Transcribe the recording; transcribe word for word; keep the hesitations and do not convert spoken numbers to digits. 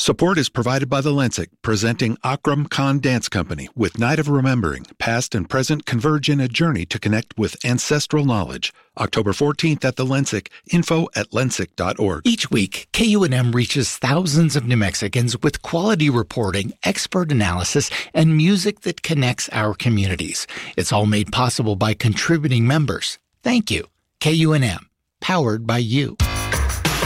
Support is provided by the Lensic, presenting Akram Khan Dance Company with Night of Remembering. Past and present converge in a journey to connect with ancestral knowledge. October fourteenth at the Lensic. Info at lensic dot org. Each week, K U N M reaches thousands of New Mexicans with quality reporting, expert analysis, and music that connects our communities. It's all made possible by contributing members. Thank you. K U N M, powered by you.